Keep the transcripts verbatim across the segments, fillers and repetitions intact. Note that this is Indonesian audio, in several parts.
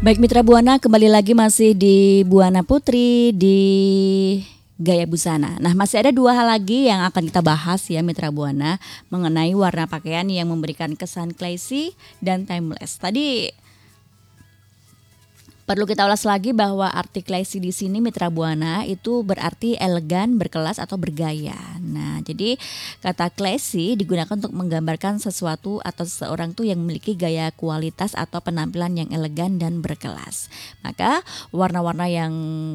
Baik Mitra Buana, kembali lagi masih di Buana Putri di Gaya Busana. Nah, masih ada dua hal lagi yang akan kita bahas ya Mitra Buana mengenai warna pakaian yang memberikan kesan classy dan timeless. Tadi perlu kita ulas lagi bahwa arti classy di sini Mitra Buana itu berarti elegan, berkelas atau bergaya. Nah, jadi kata classy digunakan untuk menggambarkan sesuatu atau seseorang tuh yang memiliki gaya kualitas atau penampilan yang elegan dan berkelas. Maka warna-warna yang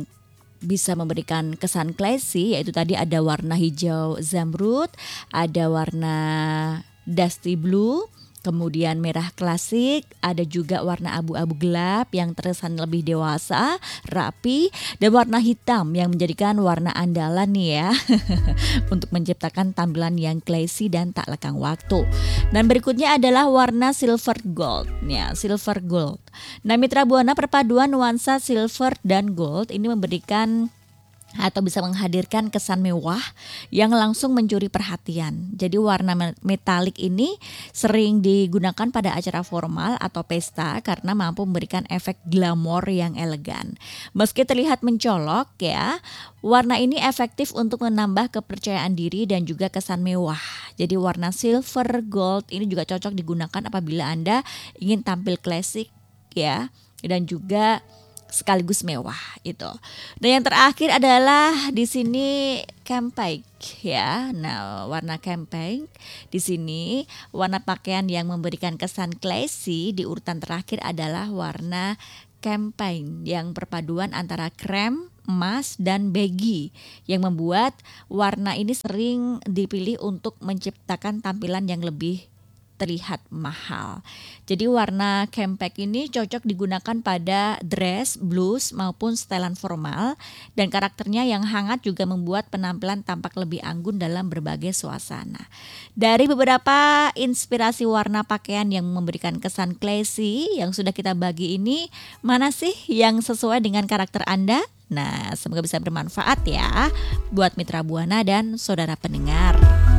bisa memberikan kesan classy yaitu tadi ada warna hijau zamrud, ada warna dusty blue, kemudian merah klasik, ada juga warna abu-abu gelap yang terkesan lebih dewasa, rapi, dan warna hitam yang menjadikan warna andalan nih ya untuk menciptakan tampilan yang classy dan tak lekang waktu. Dan berikutnya adalah warna silver gold, ya silver gold. Nah Mitra Buana, perpaduan nuansa silver dan gold ini memberikan atau bisa menghadirkan kesan mewah yang langsung mencuri perhatian. Jadi warna metalik ini sering digunakan pada acara formal atau pesta karena mampu memberikan efek glamor yang elegan. Meski terlihat mencolok ya, warna ini efektif untuk menambah kepercayaan diri dan juga kesan mewah. Jadi warna silver gold ini juga cocok digunakan apabila Anda ingin tampil klasik ya, dan juga sekaligus mewah itu. Dan yang terakhir adalah di sini campaign ya. Nah, warna campaign di sini warna pakaian yang memberikan kesan classy di urutan terakhir adalah warna campaign yang perpaduan antara krem, emas dan baggy yang membuat warna ini sering dipilih untuk menciptakan tampilan yang lebih terlihat mahal. Jadi warna campaign ini cocok digunakan pada dress, blus maupun setelan formal dan karakternya yang hangat juga membuat penampilan tampak lebih anggun dalam berbagai suasana. Dari beberapa inspirasi warna pakaian yang memberikan kesan classy yang sudah kita bagi ini, mana sih yang sesuai dengan karakter Anda? Nah, semoga bisa bermanfaat ya buat Mitra Buana dan saudara pendengar.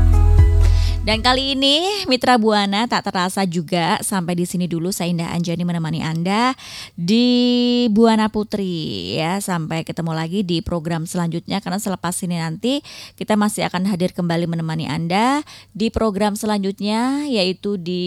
Dan kali ini Mitra Buana tak terasa juga sampai di sini dulu saya Indah Anjani menemani Anda di Buana Putri ya. Sampai ketemu lagi di program selanjutnya karena selepas ini nanti kita masih akan hadir kembali menemani Anda di program selanjutnya yaitu di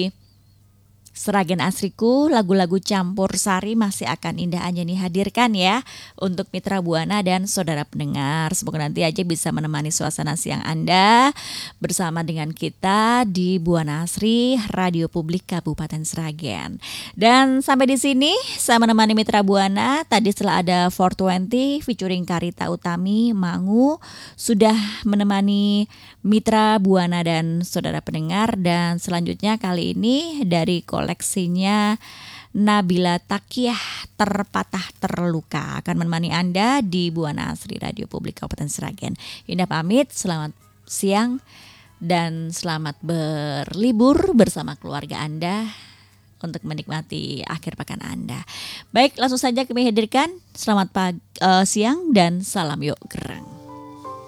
Seragen Asriku, lagu-lagu campur sari masih akan Indah Anjani hadirkan ya untuk Mitra Buana dan saudara pendengar. Semoga nanti aja bisa menemani suasana siang Anda bersama dengan kita di Buana Asri, Radio Publik Kabupaten Sragen. Dan sampai di sini saya menemani Mitra Buana. Tadi setelah ada four twenty featuring Karita Utami, Mangu sudah menemani Mitra Buana dan saudara pendengar. Dan selanjutnya kali ini dari koleksinya Nabila Takiah, Terpatah Terluka akan menemani Anda di Buana Asri Radio Publik Kabupaten Sragen. Indah pamit, selamat siang dan selamat berlibur bersama keluarga Anda untuk menikmati akhir pekan Anda. Baik, langsung saja kami hadirkan selamat pagi, uh, siang dan salam yuk gerang.